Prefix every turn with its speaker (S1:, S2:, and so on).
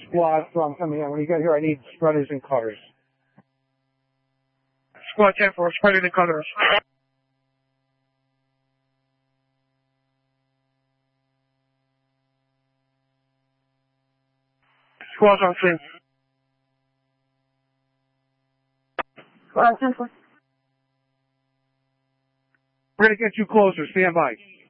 S1: squad, so I'm coming in. When you get here, I need spreaders and cutters.
S2: Squad 10 for spreaders and cutters. Squad's on scene.
S3: Squad 10 for.
S1: We're going to get you closer. Stand by.